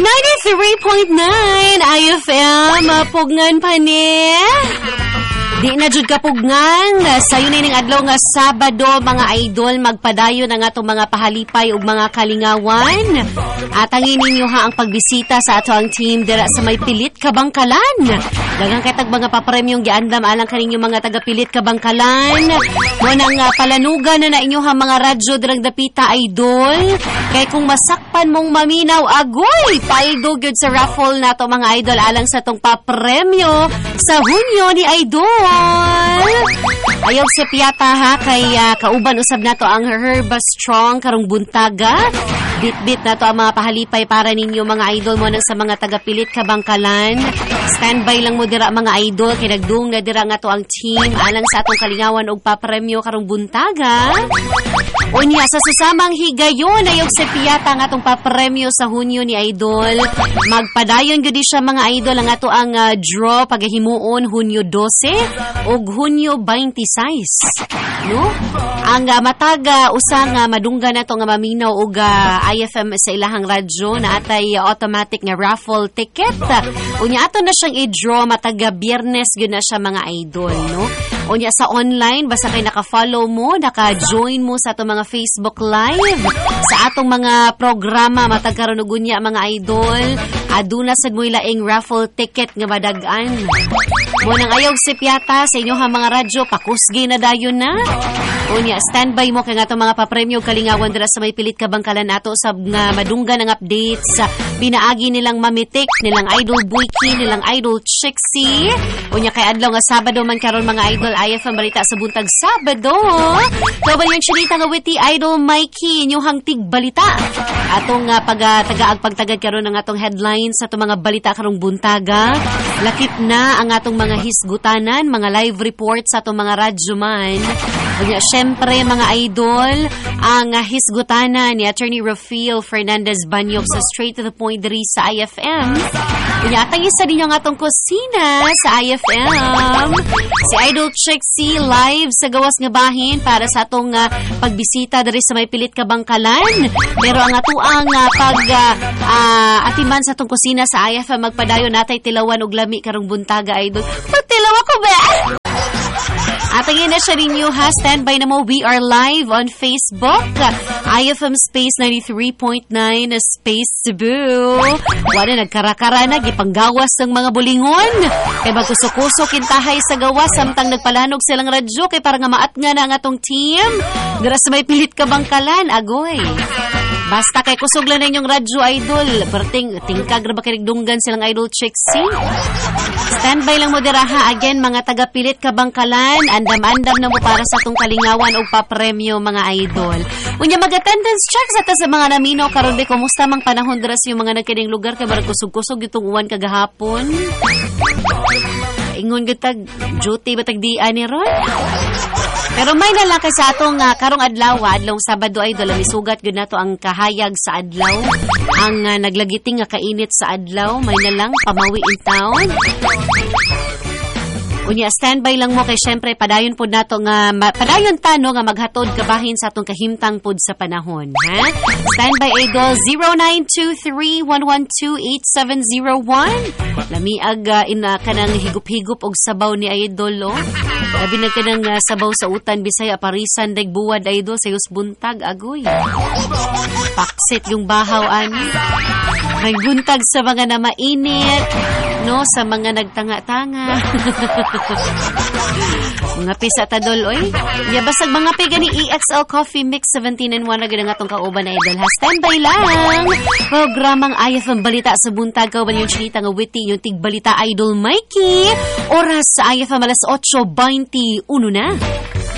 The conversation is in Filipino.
93.9 IFM, pugngan pa ni. Di na jud kapugnan sayo ning adlaw nga Sabado, mga idol, magpadayon ang atong mga pahalipay ug mga kalingawan. Atangin ninyo ha ang pagbisita sa ato ang team dira sa may Pilit Kabangkalan. Daghang katag mga papremyong giandam alang kaninyo mga taga Pilit Kabangkalan. Mo nang palanugan na inyo ha mga radyo dirang dapita, idol. Kay kung masakpan mong maminaw, agoy, paldo gyud sa raffle nato mga idol alang sa tong papremyo sa Hunyo ni idol. Ayog si Piata ha, kay kauban usab nato ang Herba Strong karong buntaga. Bit-bit nato ang mga pahalipay para ninyo mga idol mo nang sa mga taga-Pilit Kabangkalan. Standby lang mo dira mga idol, kay nagdung na dira nga to ang team alang sa atong kalingawan og papremyo karong buntaga. Unya sa susamang higayon ayog si Piata nga atong papremyo sa Hunyo ni idol. Magpadayon gyud siya mga idol ang ato ang draw pagahimuon Hunyo 12 ug Hunyo 26. No? Ang mataga usang madungga nato nga maminaw og IFM sa ilahang radyo na atay automatic nga raffle ticket. Unya ato na siyang i-draw mataga Biyernes gyud na siya mga idol, no? Unya sa online basta kay naka-follow mo, naka-join mo sa atong mga Facebook Live, sa atong mga programa matag karon og unya mga idol, aduna sad mo ilaing raffle ticket nga madag-an. Mo nang ayog si Piata sa inyo ha mga radyo, pakusgi na dayon na. Unya standby mo kay atong mga papremyo kalingawan dira sa may Pilit Kabangkalan ato sab nga madunggan ang updates. Binaagi nilang Mamitik, nilang Idol Buiki, nilang Idol Chixie. Unya kay adlaw nga Sabado man karon mga idol, IFM balita sa buntag Sabado. Kaban yung chilita nga witi Idol Mikey, inyong tig balita. Atong tagaag pagtagad karon ng atong headlines sa atong mga balita karong buntaga. Lakip na ang atong mga hisgutanan, mga live reports sa atong mga radyo man. Unya syempre mga idol, ang hisgutanan ni Attorney Rafael Fernandez Banyok sa Straight to the Point diri sa IFM. Unya atang isa din yung atong kusina sa IFM. Si Idol Chixie live sa gawas nga bahin para sa atong pagbisita diri sa may Pilit Kabangkalan. Pero ang ato ang atiman sa atong kusina sa IFM magpadayon natay tilawan og lami karong buntaga idol. Patilaw ako ba? Atangin na siya ninyo ha, standby na mo, we are live on Facebook, IFM Space 93.9 Space Cebu. Wala nagkarakara na, gipanggawas ng mga bulingon. Kay magkusukusok kintahay sa gawas, samtang nagpalanog silang radyo, kay para nga maat nga na ang atong team. Dira sa may Pilit Kabangkalan, agoy. Basta kay kusog lang na inyong radyo idol. Perting tingkag ra ba kinigdunggan silang Idol Chixie? Standby lang mo dira ha. Again, mga taga Pilit Kabangkalan, andam-andam na mo para sa tong kalingawan o papremyo mga idol. Unya mag-attendance check sa mga naminaw karon di kumusta mang panahon dira sa mga nagkining lugar kay barag kusog-kusog itong uwan kagahapon. Ingon gitag duty batag dian ni ron. Pero may na lang kay sa atong karong adlaw Sabado idol, misugat gyud nato ang kahayag sa adlaw. Ang naglagiting nga kainit sa adlaw, may na lang pamawi in town. Unya standby lang mo kay syempre padayon pod nato nga padayon tano nga maghatod kabahin sa atong kahimtang pod sa panahon, ha? Standby idol 0923-112-8701. Lamiag kanang higup-higup og sabaw ni idol, oh. Labi na kanang sabaw sa utan Bisaya parisan dag buwad idol sa buntag agoy. Paksit yung bahaw ani. May buntag sa mga na mainit, no, sa mga nagtanga-tanga. Mga pisa tadol, oy. Basag mga piga ni EXL Coffee Mix 17-in-1 na ganang atong kauban na idol. Ha, standby lang. Programang IFM Balita sa buntag. Kauban yung chilita nga witty, yung tig balita Idol Mikey. Oras sa IFM alas 8:21 na.